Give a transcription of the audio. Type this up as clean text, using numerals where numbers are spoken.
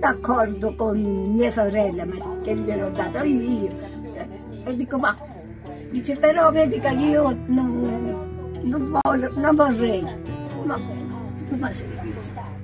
d'accordo con mia sorella, ma che gliel'ho dato io. E dico, ma dice, però vedi che io non vorrei. Ma sì.